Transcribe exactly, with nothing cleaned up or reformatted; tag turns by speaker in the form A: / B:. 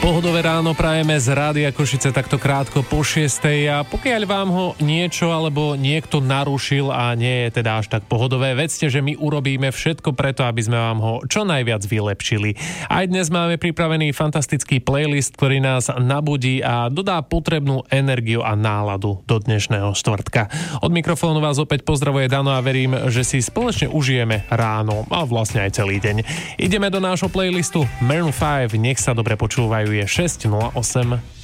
A: Pohodové ráno prajeme z Rádia Košice takto krátko po šiestej a pokiaľ vám ho niečo alebo niekto narušil a nie je teda až tak pohodové, vedzte, že my urobíme všetko preto, aby sme vám ho čo najviac vylepšili. Aj dnes máme pripravený fantastický playlist, ktorý nás nabudí a dodá potrebnú energiu a náladu do dnešného štvrtka. Od mikrofónu vás opäť pozdravuje Dano a verím, že si spoločne užijeme ráno a vlastne aj celý deň. Ideme do nášho playlistu Maroon päť, nech sa dobre počúvajú, je šesť nula osem.